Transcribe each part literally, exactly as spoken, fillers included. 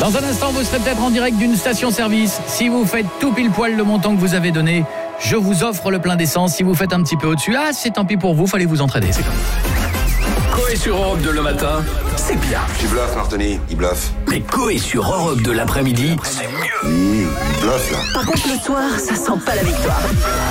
Dans un instant, vous serez peut-être en direct d'une station-service. Si vous faites tout pile poil le montant que vous avez donné, je vous offre le plein d'essence. Si vous faites un petit peu au-dessus, ah, c'est tant pis pour vous, fallait vous entraîner. C'est comme ça. Coé sur Europe deux le matin, c'est bien. Tu bluffes, Martoni, il bluffe. Mais Coé sur Europe deux l'après-midi, c'est mieux. Mmh, il bluffe, là. Par contre, le soir, ça sent pas la victoire.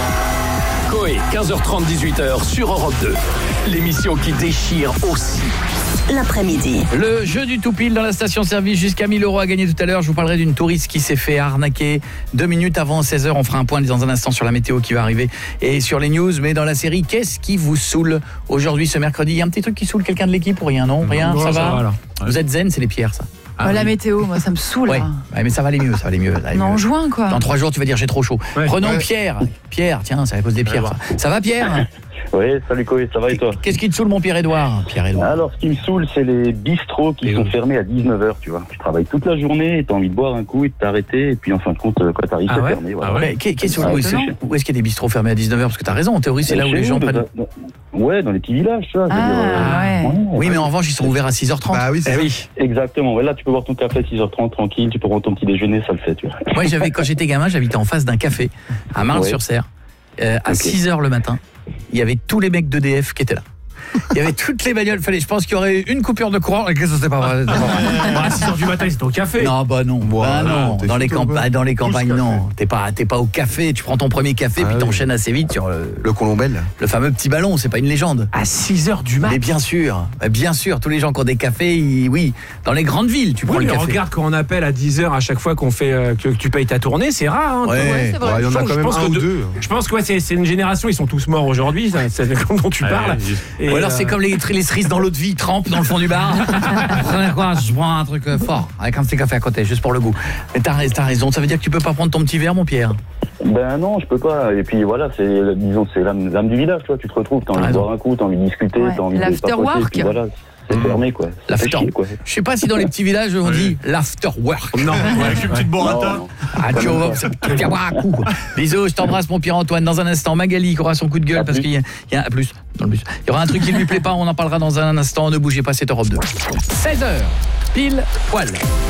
Coé, quinze heures trente, dix-huit heures sur Europe deux. L'émission qui déchire aussi. L'après-midi. Le jeu du tout pile dans la station-service, jusqu'à mille euros à gagner tout à l'heure. Je vous parlerai d'une touriste qui s'est fait arnaquer deux minutes avant seize heures. On fera un point dans un instant sur la météo qui va arriver et sur les news. Mais dans la série, qu'est-ce qui vous saoule aujourd'hui, ce mercredi? Il y a un petit truc qui saoule quelqu'un de l'équipe ou rien? Non, rien, non, ça, ça va, va là. Vous êtes zen, c'est les pierres, ça. Ah, oh, la météo, moi, ça me saoule. Ouais. ouais, mais ça va aller mieux, ça va aller mieux. Non, en juin, quoi. Dans trois jours, tu vas dire j'ai trop chaud. Ouais. Prenons Ouais. Pierre. Pierre, tiens, c'est à cause des pierres. Ouais, ça. ça va, Pierre? Oui, salut Coé, ça va et toi? Qu'est-ce qui te saoule, mon Pierre-Édouard? Pierre-Édouard. Alors, ce qui me saoule, c'est les bistrots qui Et sont oui. fermés à dix-neuf heures, tu vois. Tu travailles toute la journée, et t'as envie de boire un coup et de t'arrêter, et puis en fin de compte, quand t'arrives, Ah c'est ouais fermé. Voilà. Ah ouais. Mais qu'est- qu'est-ce- Ah, où, c'est est-ce- chiant. où est-ce qu'il y a des bistrots fermés à dix-neuf heures? Parce que t'as raison, en théorie, c'est là où Chez les gens nous, prennent. dans- dans- Ouais, dans les petits villages, tu vois. je veux Ah, dire, euh, ouais. Oui, mais en revanche, ils sont ouverts à six heures trente. Bah oui, c'est Eh ça. oui. Exactement. Ouais, là, tu peux boire ton café à six heures trente tranquille, tu peux prendre ton petit déjeuner, ça le fait, tu vois. Moi, j'avais, quand j'étais gamin, j'habitais en face d'un café à Marne-sur-Serre. Euh, à Ok. six heures le matin, il y avait tous les mecs d'E D F qui étaient là. Il y avait toutes les bagnoles. Fallait, je pense qu'il y aurait une coupure de courant. Qu'est-ce que c'est pas vrai? Bah, à six heures du matin, c'est au café. Non, bah non. Voilà, bah non. t'es Dans les, fou, toi, campa- dans les campagnes, café. non. T'es pas, t'es pas au café. Tu prends ton premier café, Ah puis oui. t'enchaînes assez vite sur le, Le Colombel. le fameux petit ballon. C'est pas une légende. À six heures du matin. Mais bien sûr, bah bien sûr, tous les gens qui ont des cafés, ils- oui, dans les grandes villes, tu prends Oui, le mais café. regarde quand on appelle à dix heures à chaque fois qu'on fait euh, que, que tu payes ta tournée, c'est rare. Hein, Ouais. tu vois. Ouais, c'est vrai. Ouais, il y en a Je quand même pense un que ou de- deux. Je pense que ouais, c'est, c'est une génération, ils sont tous morts aujourd'hui, ça, ça, dont tu parles. Et, Ou alors c'est euh, comme les, les cerises dans l'eau de vie, trempent dans le fond du bar. Prenez quoi? Je prends un truc euh, fort, avec un petit café à côté, juste pour le goût. Mais t'as, t'as raison, ça veut dire que tu peux pas prendre ton petit verre, mon Pierre? Ben non, je peux pas. Et puis voilà, c'est, disons, c'est l'âme, l'âme du village, tu vois. Tu te retrouves, t'as T'as envie de raison. boire un coup, t'as envie de discuter, Ouais. t'as envie de L'afterwork. papoter, puis voilà, c'est fermé, quoi. Ça fait L'after. chier, quoi. Je sais pas si dans les petits villages on dit l'after work. Non, ouais, une petite Non, burrata. non. Ah, tu vas tu vas boire un coup. Bisous, je t'embrasse mon Pierre-Antoine. Dans un instant, Magali qui aura son coup de gueule À parce plus. qu'il y a, il y a un plus dans le bus. Il y aura un truc qui ne lui plaît pas, on en parlera dans un instant. Ne bougez pas, c'est Europe deux. seize heures, pile poil.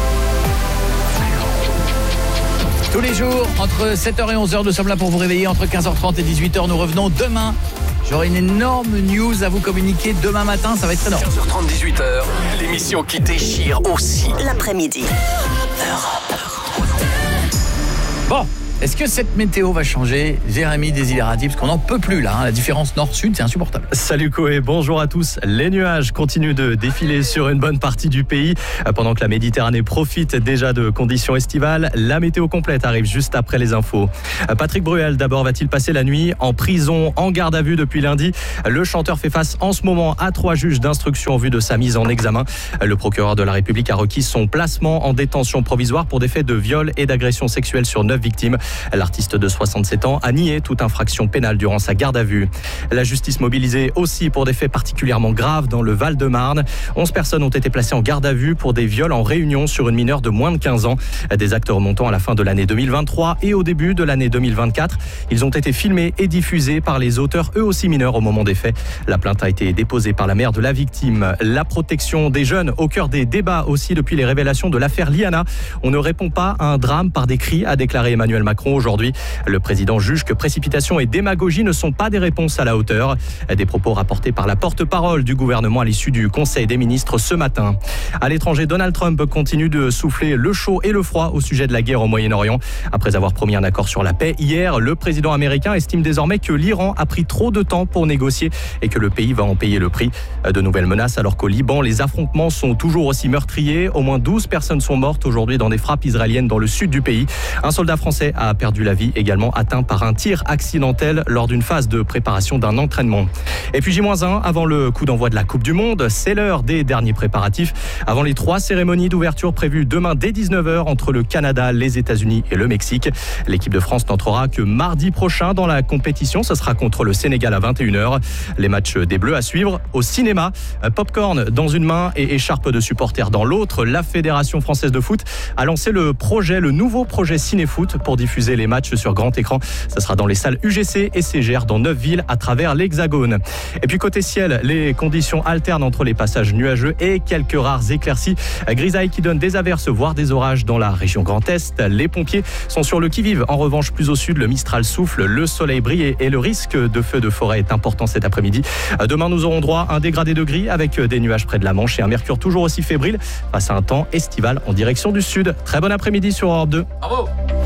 Tous les jours, entre sept heures et onze heures, nous sommes là pour vous réveiller. Entre quinze heures trente et dix-huit heures, nous revenons demain. J'aurai une énorme news à vous communiquer demain matin, ça va être énorme. quinze heures trente, dix-huit heures, l'émission qui déchire aussi. L'après-midi. Bon, est-ce que cette météo va changer? Jérémy Desiderati, parce qu'on n'en peut plus là, hein. La différence nord-sud, c'est insupportable. Salut Coé, bonjour à tous. Les nuages continuent de défiler sur une bonne partie du pays. Pendant que la Méditerranée profite déjà de conditions estivales, la météo complète arrive juste après les infos. Patrick Bruel, d'abord, va-t-il passer la nuit en prison, en garde à vue depuis lundi? Le chanteur fait face en ce moment à trois juges d'instruction en vue de sa mise en examen. Le procureur de la République a requis son placement en détention provisoire pour des faits de viol et d'agression sexuelle sur neuf victimes. L'artiste de soixante-sept ans a nié toute infraction pénale durant sa garde à vue. La justice mobilisée aussi pour des faits particulièrement graves dans le Val-de-Marne. onze personnes ont été placées en garde à vue pour des viols en réunion sur une mineure de moins de quinze ans. Des actes remontant à la fin de l'année deux mille vingt-trois et au début de l'année deux mille vingt-quatre. Ils ont été filmés et diffusés par les auteurs, eux aussi mineurs au moment des faits. La plainte a été déposée par la mère de la victime. La protection des jeunes au cœur des débats aussi depuis les révélations de l'affaire Liana. On ne répond pas à un drame par des cris, a déclaré Emmanuel Macron aujourd'hui. Le président juge que précipitation et démagogie ne sont pas des réponses à la hauteur. Des propos rapportés par la porte-parole du gouvernement à l'issue du Conseil des ministres ce matin. À l'étranger, Donald Trump continue de souffler le chaud et le froid au sujet de la guerre au Moyen-Orient. Après avoir promis un accord sur la paix hier, le président américain estime désormais que l'Iran a pris trop de temps pour négocier et que le pays va en payer le prix. De nouvelles menaces alors qu'au Liban, les affrontements sont toujours aussi meurtriers. Au moins douze personnes sont mortes aujourd'hui dans des frappes israéliennes dans le sud du pays. Un soldat français a perdu la vie, également atteint par un tir accidentel lors d'une phase de préparation d'un entraînement. Et puis J moins un, avant le coup d'envoi de la Coupe du Monde, c'est l'heure des derniers préparatifs. Avant les trois cérémonies d'ouverture prévues demain dès dix-neuf heures entre le Canada, les États-Unis et le Mexique. L'équipe de France n'entrera que mardi prochain dans la compétition. Ce sera contre le Sénégal à vingt et une heures. Les matchs des Bleus à suivre au cinéma. Popcorn dans une main et écharpe de supporters dans l'autre. La Fédération française de foot a lancé le projet, le nouveau projet Cinéfoot pour diffuser diffuser les matchs sur grand écran. Ça sera dans les salles U G C et C G R dans neuf villes à travers l'Hexagone. Et puis côté ciel, les conditions alternent entre les passages nuageux et quelques rares éclaircies. Grisaille qui donne des averses, voire des orages dans la région Grand Est. Les pompiers sont sur le qui-vive. En revanche, plus au sud, le Mistral souffle, le soleil brille et le risque de feu de forêt est important cet après-midi. Demain, nous aurons droit à un dégradé de gris avec des nuages près de la Manche et un mercure toujours aussi fébrile face à un temps estival en direction du sud. Très bon après-midi sur Europe deux. Bravo.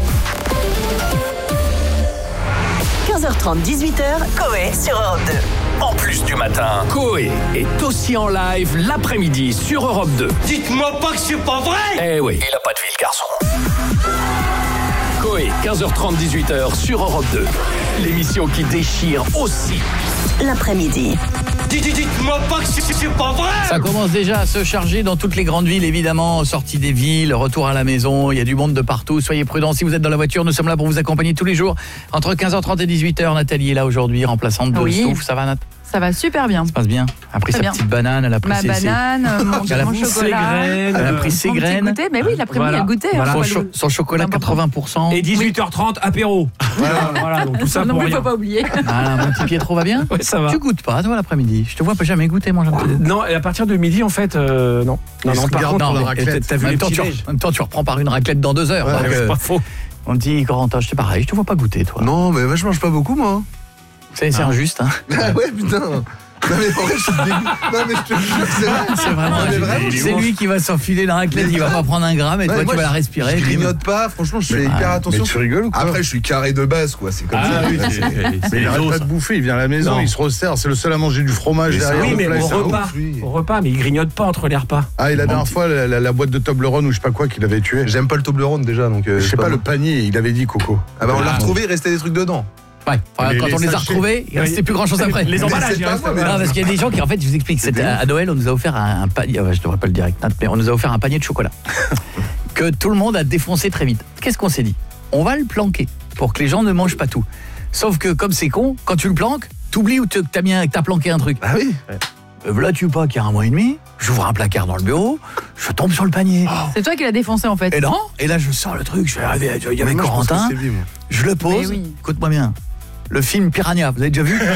quinze heures trente, dix-huit heures, Coé sur Europe deux. En plus du matin, Coé est aussi en live l'après-midi sur Europe deux. Dites-moi pas que c'est pas vrai! Eh oui, il a pas de vie le garçon. Coé, quinze heures trente, dix-huit heures sur Europe deux. L'émission qui déchire aussi l'après-midi. Dites-moi pas que c'est pas vrai! Ça commence déjà à se charger dans toutes les grandes villes, évidemment, sortie des villes, retour à la maison, il y a du monde de partout, soyez prudents si vous êtes dans la voiture, nous sommes là pour vous accompagner tous les jours, entre quinze heures trente et dix-huit heures, Nathalie est là aujourd'hui, remplaçante de Oui. Stouff, ça va Nat? Ça va super bien. Ça se passe bien. Elle a pris Très sa bien. petite banane, elle a pris Ma ses, ses- banane, mon, Elle a mon pris ses chocolat. graines. elle a pris ses Mon petit graines, goûter. Mais oui, l'après-midi, Voilà. il y a le goûter. Voilà. hein, son, pas cho- le- son chocolat Important. quatre-vingts pour cent. Et dix-huit heures trente, apéro. Voilà, voilà, donc tout ça Non pour plus, rien. faut pas oublier. Voilà, mon petit Pietro va bien? Ouais, ça va. Tu goûtes pas, toi, l'après-midi? Je te vois pas jamais goûter, moi, j'aime pas. Non, et à partir de midi, en fait, euh, non. Non, Il non, se par regarde contre, pour la mais raclette. t'as En vu même, les temps, tu, petits-déj. en même temps, tu reprends par une raclette dans deux heures. Ouais, donc, Ouais, euh, c'est pas faux. on dit, Corentin, c'est pareil, je te vois pas goûter, toi. Non, mais moi, je mange pas beaucoup, moi. C'est c'est injuste, hein. Ah ouais, putain. Non, mais en vrai, je suis dégoûté. Non, mais je te jure, c'est vrai. C'est vraiment, Non, mais vraiment, c'est lui qui va s'enfiler la raclette, il va pas prendre un gramme et Ouais, toi moi, tu vas la je- respirer. Je bim. grignote pas, franchement, je fais Mais- hyper ah, attention. mais tu rigoles ou quoi? Après, je suis carré de base, quoi. C'est comme Ah ça. oui, Là, c'est- c'est- c'est- Mais il arrête pas de bouffer, il vient à la maison, Non. il se resserre, c'est le seul à manger du fromage Mais ça, derrière. Oui, le mais plat, au ça repas, ouf, oui. au repas, mais il grignote pas entre les repas. Ah, et la dernière fois, la, la- la boîte de Toblerone ou je sais pas quoi qu'il avait tué. J'aime pas le Toblerone déjà, donc. euh, Je sais c'est pas, le bon. panier, il avait dit Coco. Ah bah, on l'a Ah. retrouvé, il restait des trucs dedans. Ouais, enfin, Les- quand les on les a sachets. retrouvés, il restait plus grand chose après. Les Mais emballages, c'est il pas reste- moi, mais- Non, parce qu'il y a des gens qui, en fait, je vous explique, c'était à à Noël, on nous a offert un, un panier, ouais, je devrais pas le dire avec Nat, mais on nous a offert un panier de chocolat que tout le monde a défoncé très vite. Qu'est-ce qu'on s'est dit? On va le planquer pour que les gens ne mangent pas tout. Sauf que comme c'est con, quand tu le planques, t'oublies ou te- que t'as mis un- que t'as planqué un truc. Ah oui. Euh, Voilà, tu pas qu'il y a un mois et demi, j'ouvre un placard dans le bureau, je tombe sur le panier. C'est toi qui l'as défoncé en fait. Et non, et là je sors le truc, je vais arriver, il y avait Moi, je pense que Corentin, c'est lui, moi. je le pose, Mais oui. écoute-moi bien. Le film Piranha, vous avez déjà vu?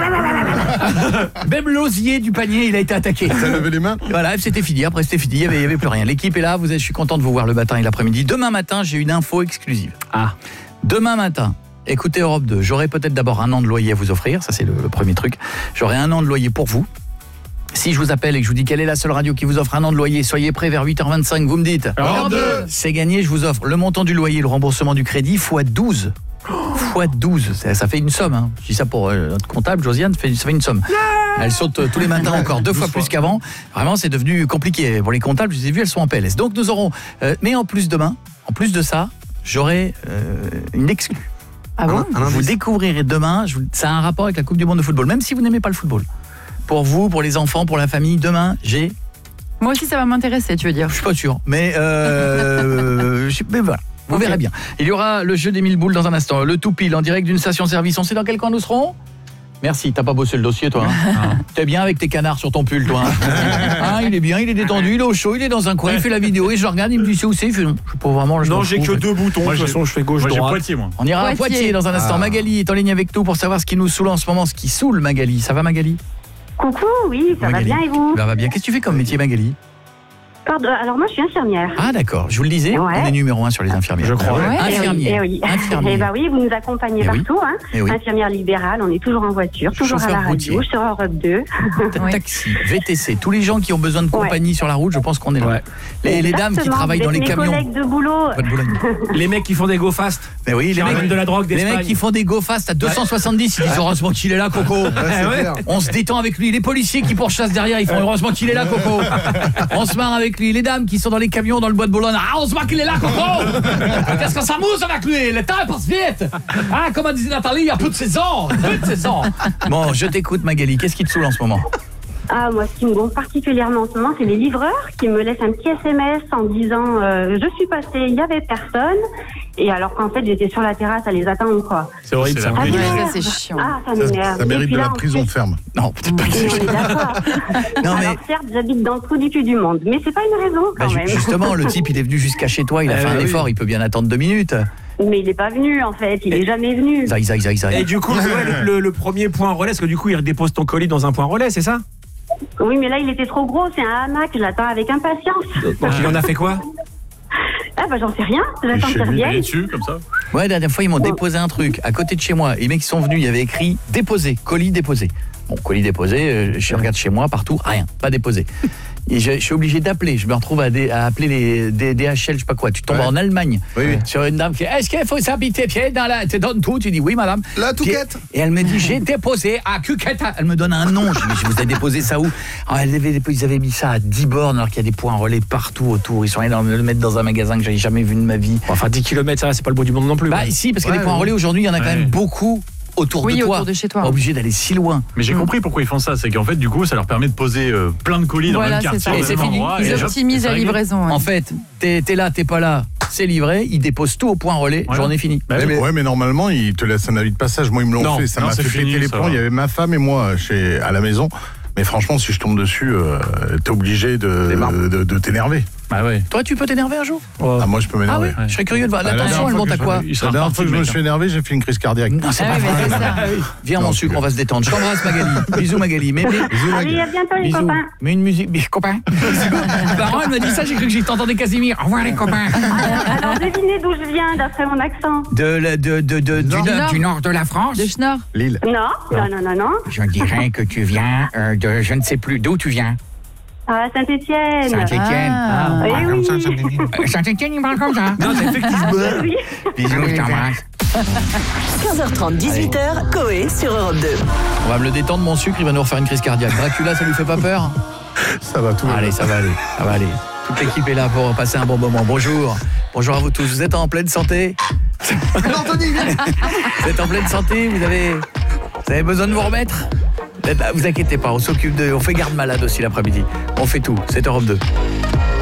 Même l'osier du panier, il a été attaqué. T'as levé les mains? Voilà, c'était fini, après c'était fini, il n'y avait, il y avait plus rien. L'équipe est là, vous êtes, je suis content de vous voir le matin et l'après-midi. Demain matin, j'ai une info exclusive. Ah. Demain matin, écoutez Europe deux, j'aurai peut-être d'abord un an de loyer à vous offrir, ça c'est le, le premier truc. J'aurai un an de loyer pour vous. Si je vous appelle et que je vous dis quelle est la seule radio qui vous offre un an de loyer, soyez prêts vers huit heures vingt-cinq, vous me dites. Europe deux. C'est gagné, je vous offre le montant du loyer, le remboursement du crédit, fois douze. Fois douze, ça, ça fait une somme. Hein. Je dis ça pour euh, notre comptable, Josiane, ça fait, ça fait une somme. Elle saute euh, tous les matins encore deux fois plus qu'avant. Vraiment, c'est devenu compliqué. Pour les comptables, je les ai vus, elles sont en P L S. Donc nous aurons, euh, mais en plus demain, en plus de ça, j'aurai euh, une exclue. Ah bon? Un Vous indice. découvrirez demain, je vous- ça a un rapport avec la Coupe du Monde de football, même si vous n'aimez pas le football. Pour vous, pour les enfants, pour la famille, demain, j'ai... Moi aussi, ça va m'intéresser, tu veux dire. Je suis pas sûr, mais, euh, je- mais voilà, vous Ok. verrez bien. Il y aura le jeu des mille boules dans un instant, le tout pile en direct d'une station-service. On sait dans quel coin nous serons? Merci, t'as pas bossé le dossier toi hein. T'es bien avec tes canards sur ton pull toi hein. Hein, il est bien, il est détendu, il est au chaud, il est dans un coin, il fait la vidéo et je regarde, il me dit c'est où c'est, il fait non, je sais pas vraiment. Je Non, m'en j'ai fous, que mais- deux boutons. Moi, De toute j'ai- façon, je fais Moi, j'ai gauche-droite. Poitiers, moi. On ira à Poitiers. Poitiers dans un instant. Ah. Magali est en ligne avec nous pour savoir ce qui nous saoule en ce moment, ce qui saoule Magali. Ça va Magali? Coucou, oui, ça Magali. va bien et vous? Ça va bien. Qu'est-ce que tu fais comme métier Magali? Pardon, alors moi je suis infirmière. Ah d'accord, je vous le disais, Ouais. on est numéro un sur les infirmières. Je crois. Ouais. Infirmier. Eh oui, eh oui. Infirmier. Eh bah oui, vous nous accompagnez Eh oui. partout, hein. Eh oui. Infirmière libérale, on est toujours en voiture, toujours à Chauffeur la radio, routier. sur Europe deux. Oui. Taxi, V T C, tous les gens qui ont besoin de compagnie sur la route, je pense qu'on est là. Ouais. Les, les dames qui Exactement, travaillent vous dans êtes les mes camions. collègues de boulot. Pas de Boulogne. Les mecs qui font des go fast. Mais oui, les Qui ramènent mecs, de la drogue les d'Espagne. mecs qui font des go fast à deux cent soixante-dix, ils disent heureusement qu'il est là, Coco. Ouais, c'est ouais. clair. On se détend avec lui. Les policiers qui pourchassent derrière, ils font heureusement qu'il est là, Coco. On se marre avec lui. Les dames qui sont dans les camions, dans le bois de Boulogne. Ah, on se marre qu'il est là, Coco. Qu'est-ce qu'on s'amuse avec lui? Le temps passe vite. Ah, comme disait Nathalie, il y a peu de saison. Peu de saison. Bon, je t'écoute, Magali. Qu'est-ce qui te saoule en ce moment? Ah, moi, ce qui me gonfle particulièrement en ce moment, c'est les livreurs qui me laissent un petit S M S en disant euh, je suis passé, il y avait personne. Et alors qu'en fait, j'étais sur la terrasse à les attendre, quoi. C'est horrible ça. Ah, Ouais, m'énerve. ça, c'est chiant. Ah, ça Ça, m'énerve. ça Et mérite puis de là, la en prison plus- ferme. Non, peut-être pas. Et on est d'accord. Non, mais- Alors certes, j'habite dans le trou du cul du monde, mais c'est pas une raison Bah, quand ju- même. justement, le type, il est venu jusqu'à chez toi, il a Eh fait un oui. effort, il peut bien attendre deux minutes. Mais il n'est pas venu, en fait. Il n'est jamais venu. Zai, zai, zai, zai. Et du coup, ouais, le, le, le premier point relais, parce que du coup, il dépose ton colis dans un point relais, c'est ça? Oui, mais là, il était trop gros. C'est un hamac. Je l'attends avec impatience. Donc, il en a fait quoi? Ah, bah, j'en sais rien. J'attends qu'il revienne. dessus, comme ça. Ouais, la dernière fois, ils m'ont déposé un truc à côté de chez moi. Et les mecs qui sont venus, il y avait écrit déposé, colis déposé. Bon, colis déposé, euh, je regarde chez moi, partout, rien, pas déposé. Et je, je suis obligé d'appeler. Je me retrouve à, dé, à appeler les des D H L, je sais pas quoi. Tu tombes Ouais. en Allemagne Oui, oui. sur une dame qui est, est-ce qu'il faut s'habiter pied dans la, tu donnes tout, tu dis oui madame. La Puis- Touquette. Et elle me dit j'ai déposé à Cuqueta. Elle me donne un nom. Je dis mais je vous ai déposé ça où? Alors, elle avait, ils avaient mis ça à dix bornes alors qu'il y a des points relais partout autour. Ils sont allés dans- le mettre dans un magasin que j'avais jamais vu de ma vie. Enfin, dix kilomètres, ça va, c'est pas le bout du monde non plus. Bah ouais. si, parce que Ouais, les points ouais. relais aujourd'hui, il y en a quand Ouais. même beaucoup autour Oui, de toi. autour de chez toi. Pas obligé d'aller si loin. Mais j'ai compris pourquoi ils font ça. C'est qu'en fait, du coup, ça leur permet de poser euh, plein de colis dans Voilà, le même c'est quartier. ça. au Et c'est même fini. endroit, Ils et hop, optimisent c'est la réglé. livraison. ouais. En fait, t'es t'es là, t'es pas là, c'est livré, ils déposent tout au point relais, Voilà. journée finie. Bah, Ouais, oui. mais, ouais, mais normalement, ils te laissent un avis de passage. Moi, ils me l'ont Non, fait. Ça non, m'a c'est fait fini, péter les ça plombs. va. Il y avait ma femme et moi chez, à la maison. Mais franchement, si je tombe dessus, euh, t'es obligé de, Démarre. de, de t'énerver. Bah ouais. Toi, tu peux t'énerver un jour? Ah, moi, je peux Ah m'énerver. oui, je serais curieux de voir. Ah, la L'attention, dernière elle fois monte que à je- quoi? Il sera La dernière reparti, fois que je le me mec, suis hein. énervé, j'ai fait une crise cardiaque. Non, c'est Ah pas oui, mais vrai. c'est ça. Viens, Non, mon c'est sucre, que- on va se détendre. Je t'embrasse, Magali. Bisous, Magali. Mais, mais- Bisous, Allez, Magali. à bientôt, les bisous. copains. Mais une musique. Mais copain. Parents, elle m'a dit ça, j'ai cru que j'entendais Casimir. Au revoir, les copains. Alors, devinez d'où je viens, d'après mon accent. De, la- de, de, de, du, nord. nord, du nord de la France. De Schnorr. Lille. Non, non, non, non, non. Je dirais que tu viens euh, de. Je ne sais plus. D'où tu viens? Ah, Saint-Étienne. Saint-Étienne. Ah. Eh oui. Euh, Saint-Étienne, il parle comme ça. Non, t'as fait qu'il se bat. Oui. Bisous, je t'embrasse. quinze heures trente, dix-huit heures, Coé sur Europe deux. On va me le détendre, mon sucre, il va nous refaire une crise cardiaque. Dracula, ça lui fait pas peur? Ça va tout. Allez, ça va aller, ça va aller. Toute l'équipe est là pour passer un bon moment. Bonjour, bonjour à vous tous. Vous êtes en pleine santé? Vous êtes en pleine santé? Vous avez, vous avez besoin de vous remettre? Vous inquiétez pas, on s'occupe de, on fait garde malade aussi l'après-midi. On fait tout. C'est Europe deux.